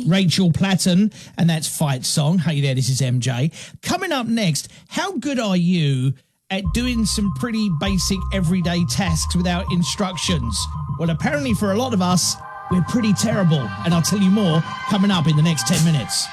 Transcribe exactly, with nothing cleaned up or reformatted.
Rachel Platten, and that's Fight Song. Hey there, this is M J. Coming up next, how good are you at doing some pretty basic everyday tasks without instructions? Well, apparently for a lot of us, we're pretty terrible, and I'll tell you more coming up in the next ten minutes.